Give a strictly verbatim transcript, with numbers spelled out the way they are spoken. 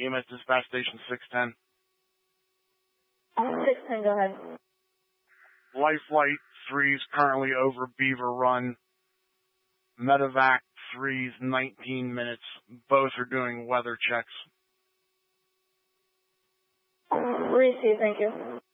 E M S Dispatch Station six ten. six ten, go ahead. Life Flight three is currently over Beaver Run. Medevac three is nineteen minutes. Both are doing weather checks. Receive, thank you.